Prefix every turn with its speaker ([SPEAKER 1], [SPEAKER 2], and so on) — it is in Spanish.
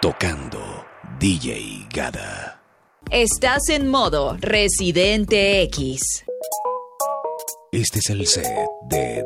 [SPEAKER 1] Tocando DJ Gada.
[SPEAKER 2] Estás en modo Residente X.
[SPEAKER 1] Este es el set de